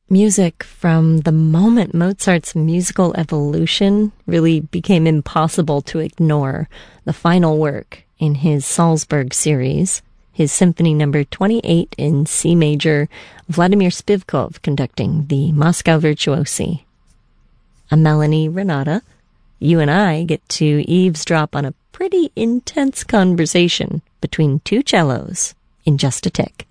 Music from the moment Mozart's musical evolution really became impossible to ignore. The final work in his Salzburg series, his Symphony No. 28 in C major, Vladimir Spivkov conducting the Moscow Virtuosi. I'm Melanie Renata. You and I get to eavesdrop on a pretty intense conversation between two cellos in just a tick.